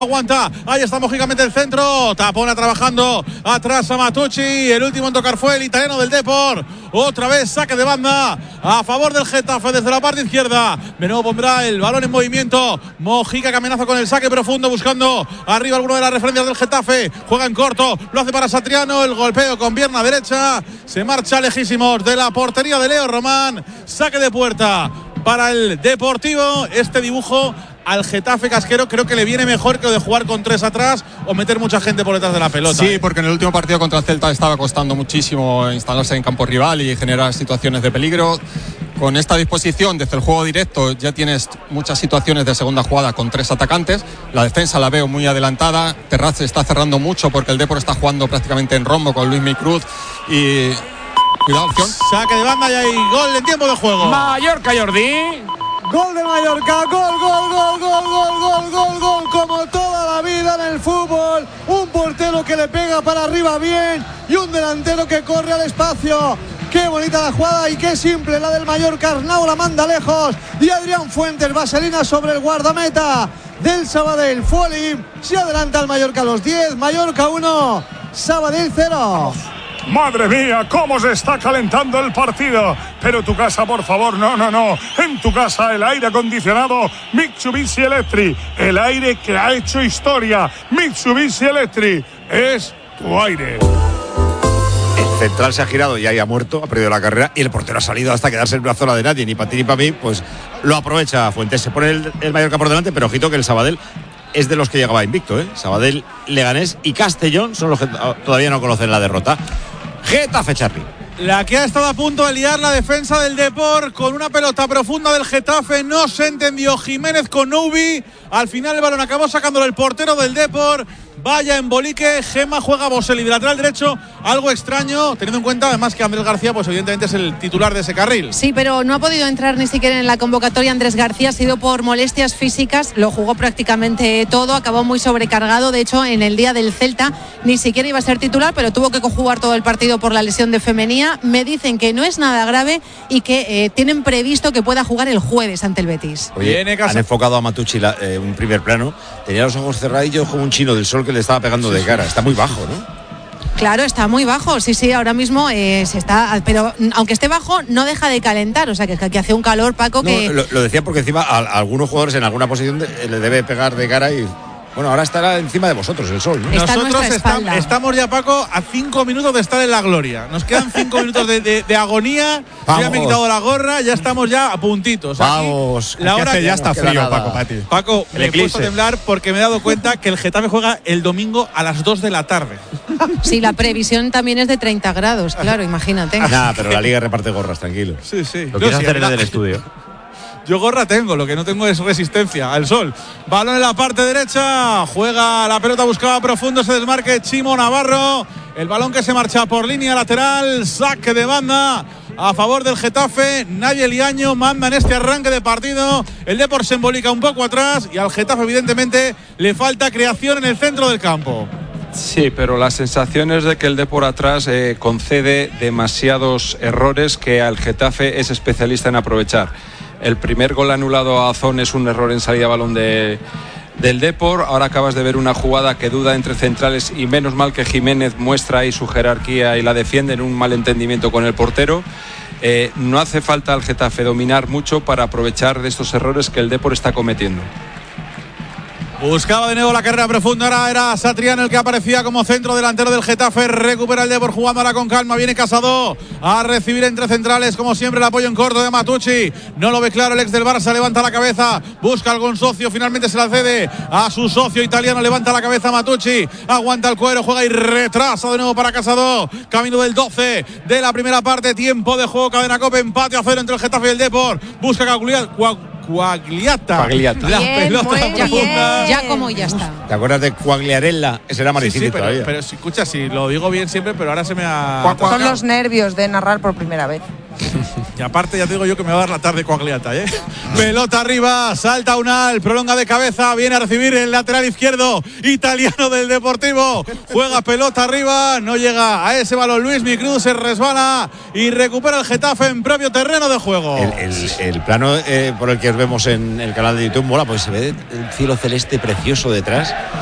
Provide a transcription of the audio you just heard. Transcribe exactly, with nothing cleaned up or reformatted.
Aguanta, ahí está mágicamente el centro, Tapona trabajando atrás a Matucci, el último en tocar fue el italiano del Depor, otra vez saque de banda a favor del Getafe desde la parte izquierda, de nuevo pondrá el balón en movimiento, Mojica que amenaza con el saque profundo buscando arriba alguno de las referencias del Getafe, juega en corto, lo hace para Satriano, el golpeo con pierna derecha, se marcha lejísimos de la portería de Leo Román, saque de puerta para el Deportivo. Este dibujo al Getafe casquero creo que le viene mejor que lo de jugar con tres atrás o meter mucha gente por detrás de la pelota. Sí, ¿eh? porque en el último partido contra el Celta estaba costando muchísimo instalarse en campo rival y generar situaciones de peligro. Con esta disposición desde el juego directo ya tienes muchas situaciones de segunda jugada con tres atacantes. La defensa la veo muy adelantada. Terraz se está cerrando mucho porque el Depor está jugando prácticamente en rombo con Luis Micruz y... Cuidado, opción. Saque de banda y hay gol en tiempo de juego. Mallorca, Jordi. Gol de Mallorca, gol, gol, gol, gol, gol, gol, gol, gol, como toda la vida en el fútbol. Un portero que le pega para arriba bien y un delantero que corre al espacio. Qué bonita la jugada y qué simple la del Mallorca. Arnau la manda lejos y Adrián Fuentes, vaselina sobre el guardameta del Sabadell. Foley se adelanta al Mallorca a los diez, Mallorca uno, Sabadell cero. Madre mía, cómo se está calentando el partido. Pero tu casa, por favor, no, no, no. En tu casa el aire acondicionado Mitsubishi Electric. El aire que ha hecho historia. Mitsubishi Electric es tu aire. El central se ha girado y ahí ha muerto, ha perdido la carrera y el portero ha salido hasta quedarse en una zona de nadie. Ni para ti ni para mí, pues lo aprovecha Fuentes. Se pone el, el Mallorca por delante, pero ojito que el Sabadell es de los que llegaba invicto, ¿eh? Sabadell, Leganés y Castellón son los que todavía no conocen la derrota. Getafe, Charly. La que ha estado a punto de liar la defensa del Depor con una pelota profunda del Getafe, no se entendió Jiménez con Noubi, al final el balón acabó sacándolo el portero del Depor. Vaya embolique, Gema juega Boselli de lateral derecho, algo extraño, teniendo en cuenta además que Andrés García pues evidentemente es el titular de ese carril. Sí, pero no ha podido entrar ni siquiera en la convocatoria Andrés García, ha sido por molestias físicas, lo jugó prácticamente todo, acabó muy sobrecargado, de hecho en el día del Celta ni siquiera iba a ser titular, pero tuvo que jugar todo el partido por la lesión de Femenía. Me dicen que no es nada grave y que eh, tienen previsto que pueda jugar el jueves ante el Betis. Oye, han enfocado a Matucci la, eh, un primer plano, tenía los ojos cerradillos como un chino del sol que le estaba pegando de cara, está muy bajo, ¿no? Claro, está muy bajo, sí, sí, ahora mismo eh, se está, pero aunque esté bajo no deja de calentar, o sea que aquí hace un calor, Paco, que... No, lo, lo decía porque encima a, a algunos jugadores en alguna posición de, le debe pegar de cara y... Bueno, ahora estará encima de vosotros el sol, ¿no? Está Nosotros estamos, estamos ya, Paco, a cinco minutos de estar en la gloria. Nos quedan cinco minutos de, de, de agonía. Ya me he quitado la gorra, ya estamos ya a puntitos. Vamos. Aquí, la hora que ya está frío, Paco, para ti. Paco, me he puesto a temblar porque me he dado cuenta que el Getafe juega el domingo a las dos de la tarde. Sí, la previsión también es de treinta grados, claro, imagínate. Nada, pero la liga reparte gorras, tranquilo. Sí, sí. Lo quieres hacer en el estudio. Yo gorra tengo, lo que no tengo es resistencia al sol. Balón en la parte derecha, juega la pelota, buscaba profundo, se desmarque Chimo Navarro. El balón que se marcha por línea lateral, saque de banda a favor del Getafe. Nadie Liaño manda en este arranque de partido. El Depor se embolica un poco atrás y al Getafe evidentemente le falta creación en el centro del campo. Sí, pero la sensación es de que el Depor atrás eh, concede demasiados errores que al Getafe es especialista en aprovechar. El primer gol anulado a Azón es un error en salida a balón de, del Depor. Ahora acabas de ver una jugada que duda entre centrales y menos mal que Jiménez muestra ahí su jerarquía y la defiende en un mal entendimiento con el portero. Eh, no hace falta al Getafe dominar mucho para aprovechar de estos errores que el Depor está cometiendo. Buscaba de nuevo la carrera profunda, ahora era Satriano el que aparecía como centro delantero del Getafe, recupera el Depor jugando ahora con calma, viene Casado a recibir entre centrales, como siempre el apoyo en corto de Matucci, no lo ve claro el ex del Barça, levanta la cabeza, busca algún socio, finalmente se la cede a su socio italiano, levanta la cabeza Matucci, aguanta el cuero, juega y retrasa de nuevo para Casado, camino del doce de la primera parte, tiempo de juego, cadena Cope, empate a cero entre el Getafe y el Depor, busca Cagliata. Quagliata. Quagliata. La bien, pelota ya, bien. Ya como ya está. ¿Te acuerdas de Quagliarella? Ese era más difícil sí, sí, pero, todavía. pero si escucha, si lo digo bien siempre, pero ahora se me ha... Son los nervios de narrar por primera vez. Y aparte ya te digo yo que me va a dar la tarde coagliata, ¿eh? Pelota arriba, salta Unal, prolonga de cabeza, viene a recibir el lateral izquierdo italiano del Deportivo. Juega pelota arriba, no llega a ese balón Luis Micruz, se resbala y recupera el Getafe en propio terreno de juego. El, el, el plano eh, por el que os vemos en el canal de YouTube mola, pues se ve el cielo celeste precioso detrás.